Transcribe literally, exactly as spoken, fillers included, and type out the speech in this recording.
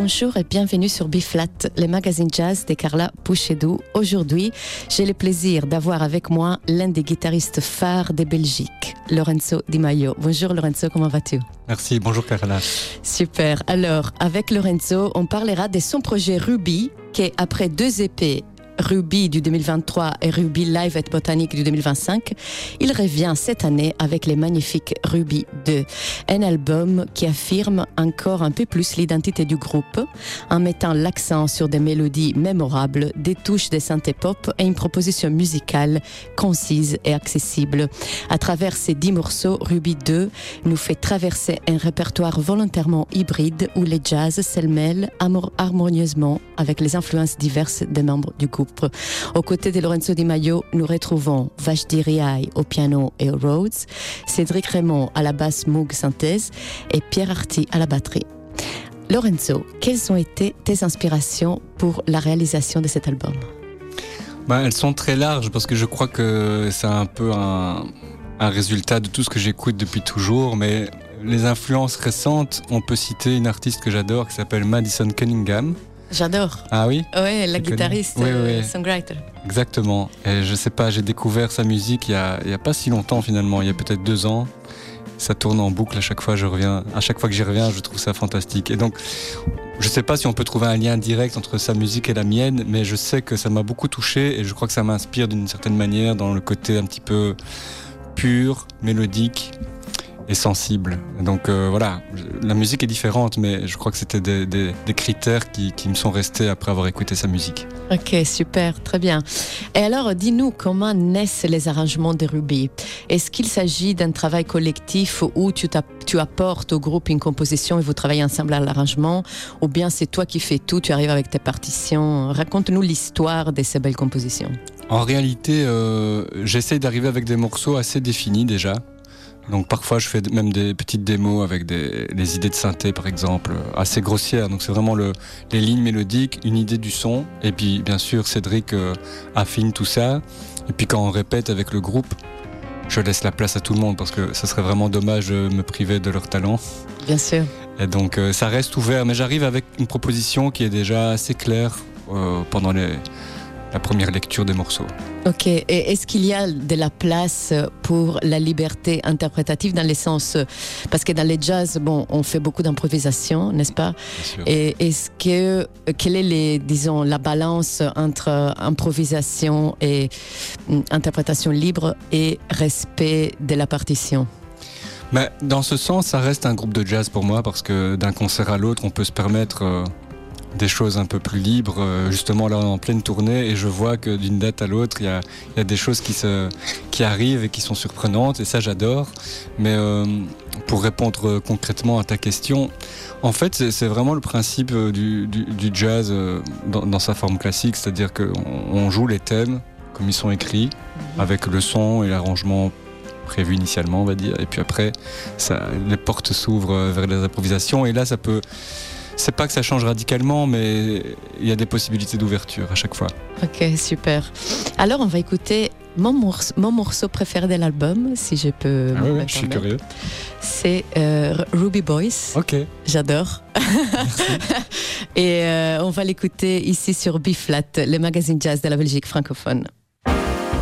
Bonjour et bienvenue sur B-Flat, le magazine jazz de Carla Pouchedou. Aujourd'hui, j'ai le plaisir d'avoir avec moi l'un des guitaristes phares de Belgique, Lorenzo Di Maio. Bonjour Lorenzo, comment vas-tu? Merci, bonjour Carla. Super. Alors, avec Lorenzo, on parlera de son projet Ruby, qui après deux E P, Ruby du deux mille vingt-trois et Ruby Live at Botanique du deux mille vingt-cinq, il revient cette année avec les magnifiques Ruby deux, un album qui affirme encore un peu plus l'identité du groupe en mettant l'accent sur des mélodies mémorables, des touches de synthé pop et une proposition musicale concise et accessible. À travers ces dix morceaux, Ruby deux nous fait traverser un répertoire volontairement hybride où les jazz s'mêlent harmonieusement avec les influences diverses des membres du groupe. Aux côtés de Lorenzo Di Maio, nous retrouvons Vashti Riaï au piano et au Rhodes, Cédric Raymond à la basse Moog synthèse et Pierre Arty à la batterie. Lorenzo, quelles ont été tes inspirations pour la réalisation de cet album? Ben, elles sont très larges parce que je crois que c'est un peu un, un résultat de tout ce que j'écoute depuis toujours, mais les influences récentes, on peut citer une artiste que j'adore qui s'appelle Madison Cunningham. J'adore. Ah oui? Oui, la guitariste, oui, euh, oui. songwriter. Exactement. Et je sais pas, j'ai découvert sa musique il y a, il y a pas si longtemps finalement, il y a peut-être deux ans. Ça tourne en boucle à chaque fois, je reviens, à chaque fois que j'y reviens, je trouve ça fantastique. Et donc, je sais pas si on peut trouver un lien direct entre sa musique et la mienne, mais je sais que ça m'a beaucoup touché et je crois que ça m'inspire d'une certaine manière dans le côté un petit peu pur, mélodique et sensible. Donc euh, voilà, la musique est différente, mais je crois que c'était des, des, des critères qui, qui me sont restés après avoir écouté sa musique. Ok, super, très bien. Et alors, dis-nous, comment naissent les arrangements de Ruby? Est-ce qu'il s'agit d'un travail collectif où tu, tu apportes au groupe une composition et vous travaillez ensemble à l'arrangement, ou bien c'est toi qui fais tout, tu arrives avec tes partitions? Raconte-nous l'histoire de ces belles compositions. En réalité, euh, j'essaie d'arriver avec des morceaux assez définis déjà. Donc parfois je fais même des petites démos avec des, des idées de synthé par exemple, assez grossières. Donc c'est vraiment le, les lignes mélodiques, une idée du son, et puis bien sûr Cédric euh, affine tout ça. Et puis quand on répète avec le groupe, je laisse la place à tout le monde parce que ça serait vraiment dommage de me priver de leur talent. Bien sûr. Et donc euh, ça reste ouvert, mais j'arrive avec une proposition qui est déjà assez claire euh, pendant les... la première lecture des morceaux. Ok, et est-ce qu'il y a de la place pour la liberté interprétative dans le sens, parce que dans les jazz, bon, on fait beaucoup d'improvisation, n'est-ce pas? Bien sûr. Et est-ce que, quelle est les, disons, la balance entre improvisation et interprétation libre et respect de la partition? Mais dans ce sens, ça reste un groupe de jazz pour moi parce que d'un concert à l'autre, on peut se permettre euh, des choses un peu plus libres. Euh, justement, là, on est en pleine tournée et je vois que d'une date à l'autre, il y a, il y a des choses qui, se, qui arrivent et qui sont surprenantes et ça, j'adore. Mais euh, pour répondre concrètement à ta question, en fait, c'est, c'est vraiment le principe du, du, du jazz euh, dans, dans sa forme classique, c'est-à-dire qu'on on joue les thèmes comme ils sont écrits, avec le son et l'arrangement prévu initialement, on va dire. Et puis après, ça, les portes s'ouvrent vers les improvisations et là, ça peut... C'est pas que ça change radicalement, mais il y a des possibilités d'ouverture à chaque fois. Ok, super. Alors, on va écouter mon morceau, mon morceau préféré de l'album, si je peux. Ah oui, oui, je suis curieux. C'est euh, Ruby Boys. Ok. J'adore. Et euh, on va l'écouter ici sur B-Flat, le magazine jazz de la Belgique francophone.